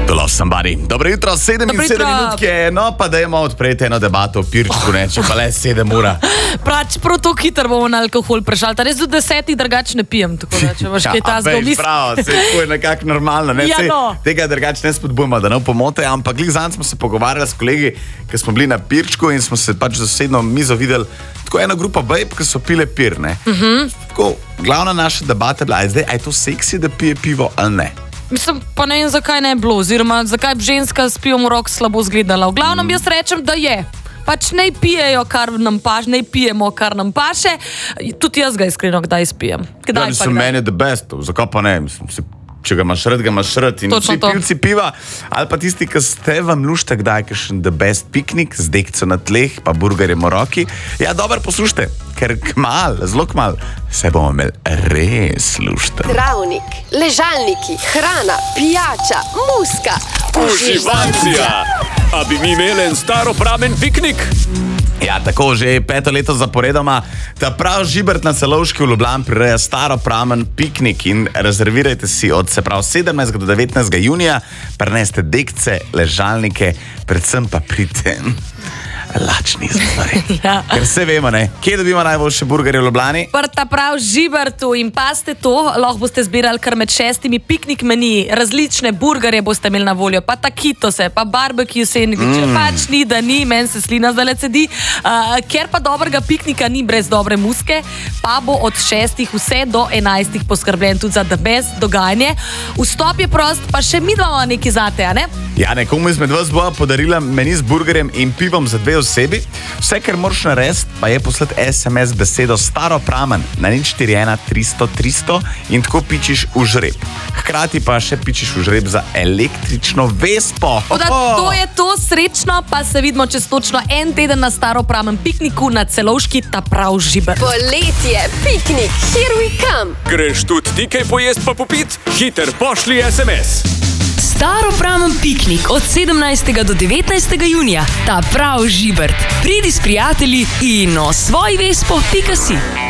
Dobro jutro, 7 minutke, no pa dajmo odpreti eno debato o pirčku, ne, če pa le 7 ur. Prav to hitro bomo na alkohol prešali. Res do 10 drugače ne pijem, tako da če imaš kaj tazga v misli. Pravo, se je nekako normalno, ne, tega drugače ne spodbujamo, da ne pomote, ampak glih zanj smo se pogovarjali s kolegi, ki smo bili na pirčku in smo se pač za sosednjo mizo videli tako eno grupo babe, ki so pile pir, ne. Tako, glavna naša debata je bila, a je to seksi, da pije pivo ali ne? Mislim, pa ne vem, zakaj ne je bilo, oziroma zakaj bi ženska s pivom v rok slabo izgledala. V glavnem jaz rečem, da je. Pač ne pijejo, kar nam paše, ne pijemo, kar nam paše. Tudi jaz ga iskreno kdaj spijem. Kdaj so meni the best, zakaj pa ne, mislim, če ga imaš rad, in vsi pivci piva, ali pa tisti, ki ste vam lušte kdaj kakšen the best piknik z dekco na tleh, pa burgerjem v roki. Ja, dobro, poslušajte, ker zelo kmalu se bomo imeli res lušte. Travnik, ležalniki, hrana, pijača, muska. Uživancija! A bi mi imeli en staropramen piknik? Ja, tako že 5. leto zaporedoma ta prav Žibert na Celovški v Ljubljani prireja staropramen piknik in rezervirajte si od 17. do 19. junija, prineste dekce, ležalnike, predvsem pa pridite lačni zmari. Ja. Ker vse vemo, ne? Kje dobimo najboljše burgerje v Ljubljani? Ta prav Žibertu in paste to, lahko boste zbirali kar med 6 piknik meniji, različne burgerje boste imeli na voljo, pa takitose, pa barbecue sendviče, pač ni, da ni, meni se slina zdaj cedi. Ker pa dobrega piknika ni brez dobre muske, pa bo od 6 vse do 11 poskrbljen tudi za the best dogajanje. Vstop je prost, pa še mi dva nekaj zate, a ne? Ja, nekomu izmed vas bo podarila meni z burgerjem in pivom za 2 osebi. Vse, kar moraš narediti, pa je poslati SMS besedo staropramen na 041 300 300 in tako pičiš v žreb. Hkrati pa še pičiš v žreb za električno vespo. To je to, srečno, pa se vidimo čez točno en teden na staropramen pikniku na Celovški, ta prav Žibert. Poletje, piknik, here we come. Greš tudi ti kaj pojest pa popit? Hiter pošli SMS. Staropramen piknik od 17. do 19. junija. Ta prav Žibert. Pridi s prijatelji in osvoj vespo.si.